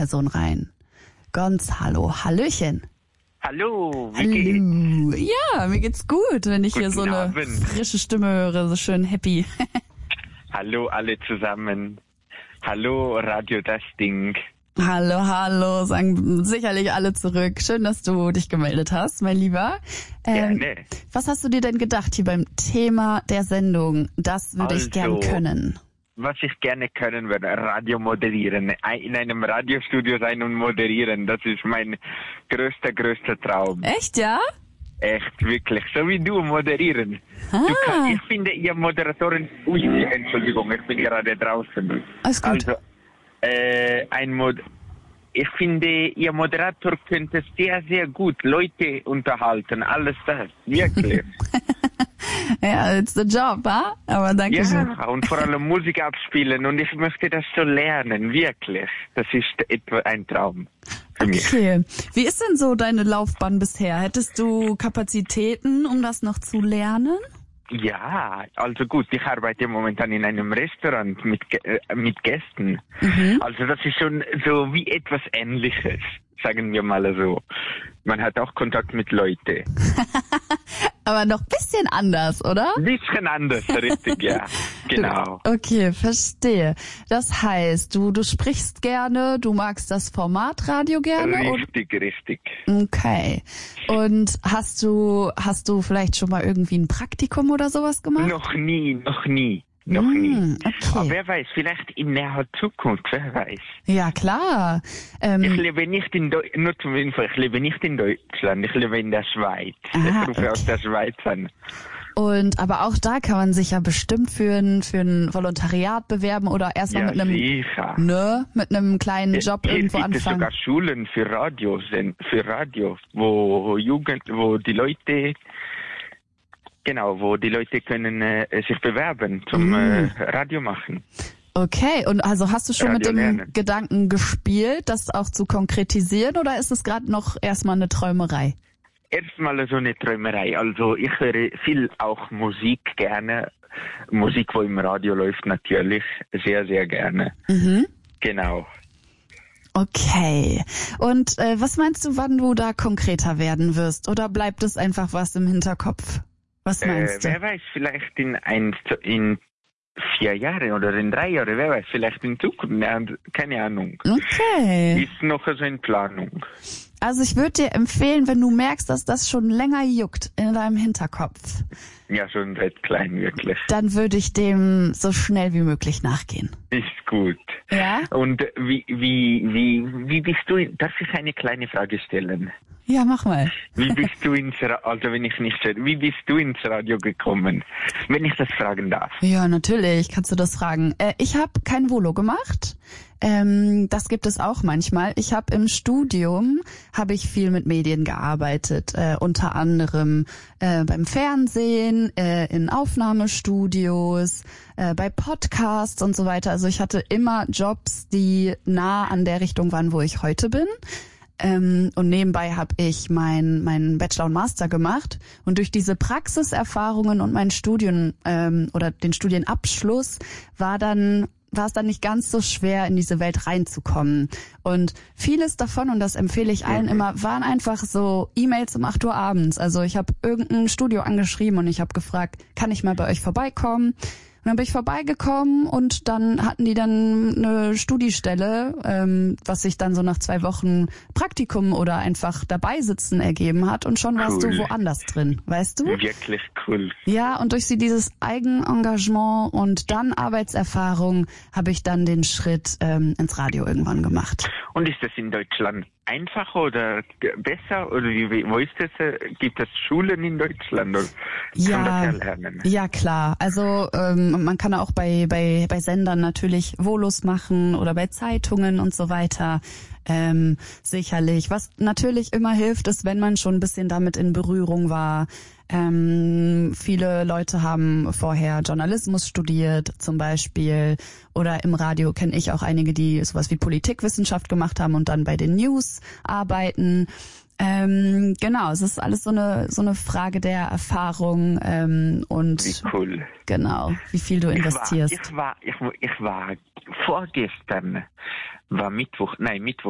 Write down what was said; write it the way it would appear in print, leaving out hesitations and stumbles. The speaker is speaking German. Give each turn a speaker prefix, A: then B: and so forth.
A: Person rein. Gonzalo, Hallöchen.
B: Hallo, wie geht's?
A: Ja, mir geht's gut, wenn ich hier so eine
B: Abend.
A: frische Stimme höre, so schön happy.
B: Hallo alle zusammen. Hallo Radio Das Ding.
A: Hallo, sagen sicherlich alle zurück. Schön, dass du dich gemeldet hast, mein Lieber.
B: Gerne.
A: Was hast du dir denn gedacht hier beim Thema der Sendung? Das würde ich gern können.
B: Was ich gerne können würde, Radio moderieren. In einem Radiostudio sein und moderieren, das ist mein größter Traum.
A: Echt, ja?
B: Echt, wirklich. So wie du moderieren. Ich finde, ihr Moderatoren... Ui, Entschuldigung, ich bin gerade draußen.
A: Alles gut.
B: Also, ich finde, ihr Moderator könnte sehr gut Leute unterhalten. Alles das. Wirklich.
A: Ja, it's the job, ha? Aber danke schön.
B: Ja, und vor allem Musik abspielen. Und ich möchte das so lernen. Wirklich. Das ist etwa ein Traum für mich.
A: Okay. Wie ist denn so deine Laufbahn bisher? Hättest du Kapazitäten, um das noch zu lernen?
B: Ja, also gut, ich arbeite momentan in einem Restaurant mit Gästen. Also das ist schon so wie etwas Ähnliches, sagen wir mal so. Man hat auch Kontakt mit Leuten.
A: Aber noch ein bisschen anders, oder?
B: Ein bisschen anders, richtig, ja. Genau.
A: Okay, verstehe. Das heißt, du sprichst gerne, du magst das Format Radio gerne?
B: Richtig.
A: Okay. Und hast du vielleicht schon mal irgendwie ein Praktikum oder sowas gemacht?
B: Noch nie.
A: Okay.
B: Aber wer weiß, vielleicht in näherer Zukunft, wer weiß.
A: Ja, klar.
B: Ich lebe nicht in ich lebe nicht in Deutschland, ich lebe in der Schweiz. Ich rufe aus der Schweiz an.
A: Und aber auch da kann man sich ja bestimmt für ein Volontariat bewerben oder erstmal mit einem kleinen Job irgendwo
B: anfangen. Es gibt sogar Schulen für Radio, wo die Leute können sich bewerben zum Radio machen.
A: Okay, und also hast du schon mit dem Gedanken gespielt, das auch zu konkretisieren, oder ist es gerade noch erstmal eine Träumerei?
B: Erstmal so eine Träumerei. Also ich höre viel auch Musik gerne. Musik, wo im Radio läuft, natürlich sehr gerne. Genau.
A: Okay. Und was meinst du, wann du da konkreter werden wirst? Oder bleibt es einfach was im Hinterkopf? Was meinst du?
B: Wer weiß, vielleicht in 4 Jahren oder in 3 Jahren, wer weiß, vielleicht in Zukunft, keine Ahnung.
A: Okay.
B: Ist noch so in Planung.
A: Also ich würde dir empfehlen, wenn du merkst, dass das schon länger juckt in deinem Hinterkopf.
B: Ja, schon seit klein, wirklich.
A: Dann würde ich dem so schnell wie möglich nachgehen.
B: Ist gut.
A: Ja?
B: Und wie bist du, darf ich eine kleine Frage stellen?
A: Ja, mach mal.
B: Wie bist du ins Radio gekommen? Wenn ich das fragen darf.
A: Ja, natürlich, kannst du das fragen. Ich habe kein Volo gemacht. Das gibt es auch manchmal. Ich habe im Studium viel mit Medien gearbeitet, unter anderem beim Fernsehen, in Aufnahmestudios, bei Podcasts und so weiter. Also ich hatte immer Jobs, die nah an der Richtung waren, wo ich heute bin. Und nebenbei habe ich meinen Bachelor und Master gemacht. Und durch diese Praxiserfahrungen und mein Studium oder den Studienabschluss war es dann nicht ganz so schwer, in diese Welt reinzukommen. Und vieles davon, und das empfehle ich allen immer, waren einfach so E-Mails um 8 Uhr abends. Also ich habe irgendein Studio angeschrieben und ich habe gefragt, kann ich mal bei euch vorbeikommen? Und dann bin ich vorbeigekommen und dann hatten die dann eine Studiestelle, was sich dann so nach 2 Wochen Praktikum oder einfach dabei sitzen ergeben hat und schon warst du woanders drin, weißt du?
B: Wirklich cool.
A: Ja, und durch dieses Eigenengagement und dann Arbeitserfahrung habe ich dann den Schritt ins Radio irgendwann gemacht.
B: Und ist das in Deutschland einfacher oder besser? Oder wo ist das? Gibt es Schulen in Deutschland? Oder kann das ja lernen?
A: Ja, klar. Also man kann auch bei Sendern natürlich Volos machen oder bei Zeitungen und so weiter. Sicherlich. Was natürlich immer hilft, ist, wenn man schon ein bisschen damit in Berührung war. Viele Leute haben vorher Journalismus studiert zum Beispiel, oder im Radio kenne ich auch einige, die sowas wie Politikwissenschaft gemacht haben und dann bei den News arbeiten. Genau, es ist alles so eine Frage der Erfahrung und
B: wie cool.
A: Genau, wie viel du investierst.
B: Ich war vorgestern, Mittwoch